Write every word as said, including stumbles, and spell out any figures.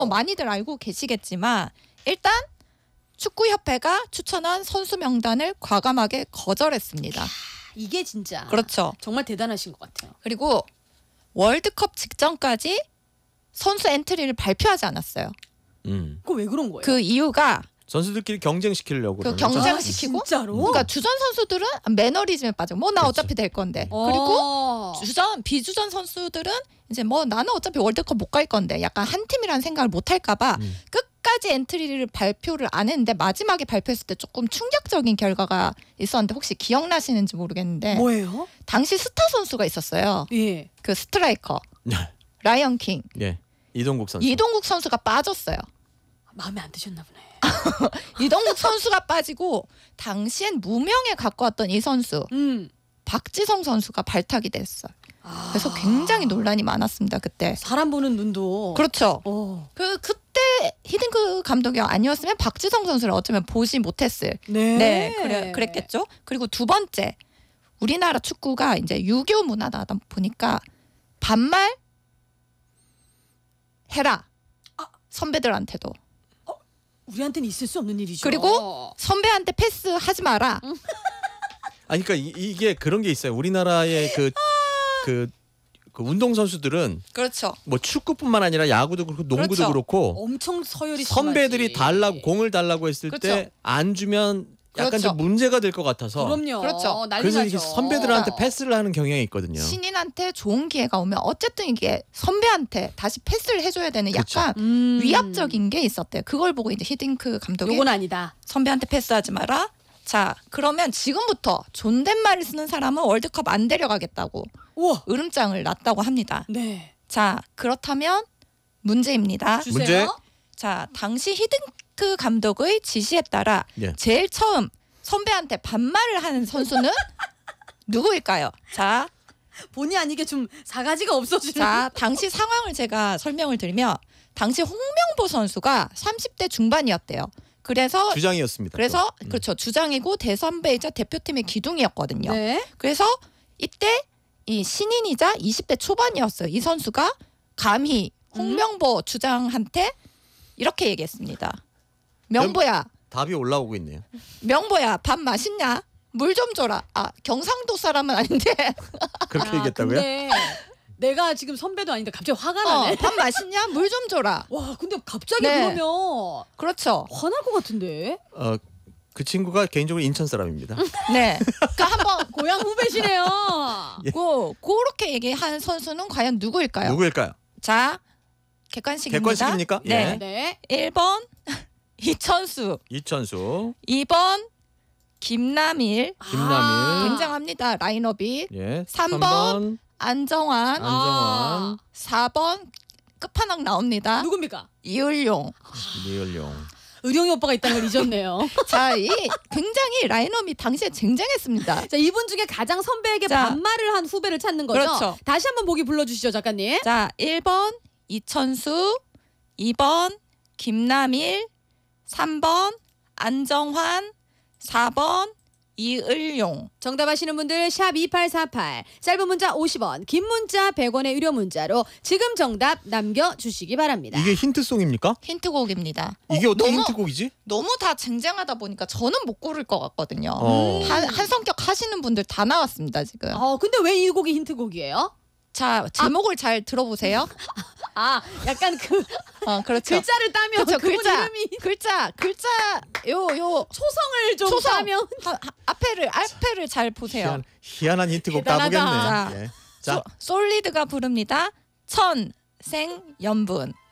많이들 알고 계시겠지만 일단 축구협회가 추천한 선수 명단을 과감하게 거절했습니다. 이게 진짜 그렇죠. 정말 대단하신 것 같아요. 그리고 월드컵 직전까지 선수 엔트리를 발표하지 않았어요. 음. 그거 왜 그런 거예요? 그 이유가 선수들끼리 경쟁시키려고. 그 그러는 거죠. 경쟁시키고 아, 진짜로? 그러니까 주전 선수들은 매너리즘에 빠져. 뭐 나 그렇죠. 어차피 될 건데. 어. 그리고 주전 비주전 선수들은 이제 뭐 나는 어차피 월드컵 못 갈 건데 약간 한 팀이라는 생각을 못 할까 봐 음. 끝까지 엔트리를 발표를 안 했는데 마지막에 발표했을 때 조금 충격적인 결과가 있었는데 혹시 기억나시는지 모르겠는데 뭐예요? 당시 스타 선수가 있었어요. 예. 그 스트라이커 네. 라이언 킹 예. 이동국 선수. 이동국 선수가 빠졌어요. 마음에 안 드셨나 보네. 이동국 선수가 빠지고 당시엔 무명에 갖고 왔던 이 선수 음. 박지성 선수가 발탁이 됐어요. 아. 그래서 굉장히 논란이 많았습니다 그때. 사람 보는 눈도. 그렇죠. 어. 그 그때 히딩크 감독이 아니었으면 박지성 선수를 어쩌면 보지 못했을. 네. 네, 그래 그랬겠죠. 그리고 두 번째 우리나라 축구가 이제 유교 문화다 보니까 반말 해라 선배들한테도. 우리한테는 있을 수 없는 일이죠. 그리고 선배한테 패스하지 마라. 아니 그러니까 이, 이게 그런 게 있어요. 우리나라의 그 그 그 운동 선수들은 그렇죠. 뭐 축구뿐만 아니라 야구도 그렇고 농구도 그렇죠. 그렇고 엄청 서열이 선배들이 심하지. 달라고 공을 달라고 했을 그렇죠. 때 안 주면 약간 그렇죠. 좀 문제가 될 것 같아서. 그럼요. 그렇죠. 난리 그래서 나죠. 이게 선배들한테 패스를 하는 경향이 있거든요. 신인한테 좋은 기회가 오면 어쨌든 이게 선배한테 다시 패스를 해줘야 되는 그쵸. 약간 음. 위압적인 게 있었대요. 그걸 보고 이제 히딩크 감독이 요건 아니다. 선배한테 패스하지 마라. 자 그러면 지금부터 존댓말을 쓰는 사람은 월드컵 안 데려가겠다고 우와. 으름장을 놨다고 합니다. 네. 자 그렇다면 문제입니다. 주세요. 문제. 자 당시 히딩크 감독의 지시에 따라 예. 제일 처음 선배한테 반말을 하는 선수는 누구일까요? 자, 본의 아니게 좀 사가지가 없어지는. 자 당시 상황을 제가 설명을 드리면 당시 홍명보 선수가 삼십 대 중반이었대요. 그래서 주장이었습니다. 그래서 또. 음. 그렇죠 주장이고 대선배이자 대표팀의 기둥이었거든요. 네. 그래서 이때 이 신인이자 이십 대 초반이었어요. 이 선수가 감히 홍명보 주장한테 이렇게 얘기했습니다. 명보야, 답이 올라오고 있네요. 명보야, 밥 맛있냐? 물 좀 줘라. 아 경상도 사람은 아닌데. 그렇게 아, 얘기했다고요? 근데 내가 지금 선배도 아닌데 갑자기 화가 어, 나네. 밥 맛있냐? 물 좀 줘라. 와, 근데 갑자기 네. 그러면 그렇죠. 화날 것 같은데. 어, 그 친구가 개인적으로 인천 사람입니다. 네. 그러니까 한번 고향 후배시네요. 예. 고 그렇게 얘기한 선수는 과연 누구일까요? 누구일까요? 자, 객관식입니다. 객관식입니까? 네. 예. 네. 일 번 이천수, 이천수, 이 번 김남일. 김남일. 아. 굉장합니다. 라인업이. 예. 삼 번. 번 안정환, 안정환, 사 번 끝판왕 나옵니다. 누굽니까? 이을용. 이을용. 의룡이 오빠가 있다는 걸 잊었네요. 자, 이 굉장히 라인업이 당시에 쟁쟁했습니다. 자, 이분 중에 가장 선배에게 자. 반말을 한 후배를 찾는 거죠. 그렇죠. 다시 한번 보기 불러주시죠, 작가님. 자, 일 번 이천수, 이 번 김남일, 삼 번 안정환, 사 번 이을용. 정답 아시는 분들 샵 이팔사팔, 짧은 문자 오십 원, 긴 문자 백 원의 유료 문자로 지금 정답 남겨주시기 바랍니다. 이게 힌트송입니까? 힌트곡입니다. 이게 어떻게 너무, 힌트곡이지? 너무 다 쟁쟁하다 보니까 저는 못 고를 것 같거든요. 어. 한, 한 성격 하시는 분들 다 나왔습니다 지금. 어, 근데 왜 이 곡이 힌트곡이에요? 자 제목을 잘 들어보세요. 아, 약간 그 어 그렇죠. 글자를 따면 그렇죠. 그분 글자 이름이 글자 글자 요 요 초성을 좀 초성 따면 하, 하, 앞에를 앞에를 잘 보세요. 희한, 희한한 힌트곡 대단하다. 따보겠네. 예. 자, 소, 솔리드가 부릅니다. 천생연분.